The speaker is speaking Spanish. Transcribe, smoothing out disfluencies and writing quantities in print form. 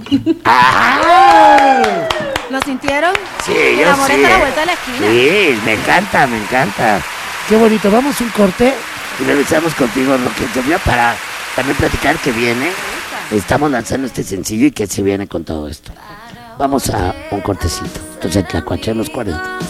¡Ah! ¿Lo sintieron? Sí, El yo amor sí. está a la vuelta de la esquina. Sí, me encanta, me encanta. Qué bonito. Vamos a un corte y regresamos contigo, Roque Sofía, para también platicar que viene. Estamos lanzando este sencillo y que se viene con todo esto. Vamos a un cortecito. Entonces, Tlacuache en los 40.